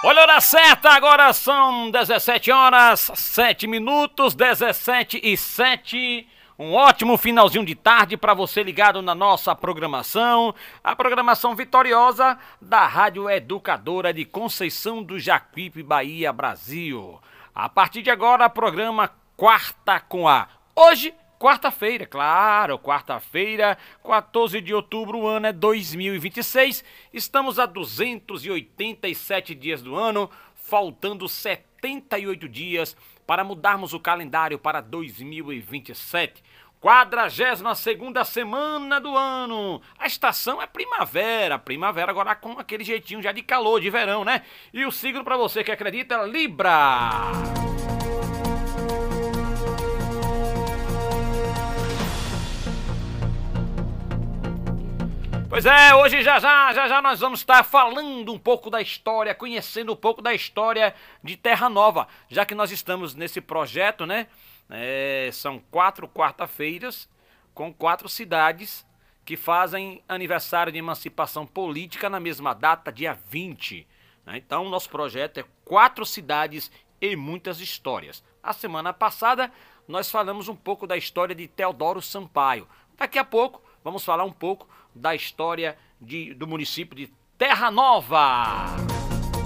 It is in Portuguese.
Olha a hora certa, agora são 17 horas, 7 minutos, 17 e 7. Um ótimo finalzinho de tarde para você ligado na nossa programação, a programação vitoriosa da Rádio Educadora de Conceição do Jacuípe, Bahia, Brasil. A partir de agora, programa Quarta com A. Hoje, quarta-feira, claro, quarta-feira, 14 de outubro, o ano é 2026. Estamos a 287 dias do ano, faltando 78 dias para mudarmos o calendário para 2027. 42ª semana do ano. A estação é primavera. Primavera agora com aquele jeitinho já de calor, de verão, né? E o signo para você que acredita, Libra. Pois é, hoje já nós vamos estar falando um pouco da história, conhecendo um pouco da história de Terra Nova, já que nós estamos nesse projeto, né? São 4 quarta-feiras com 4 cidades que fazem aniversário de emancipação política na mesma data, dia 20. Né? Então, nosso projeto é 4 cidades e muitas histórias. A semana passada, nós falamos um pouco da história de Teodoro Sampaio. Daqui a pouco, vamos falar um pouco da história do município de Terra Nova.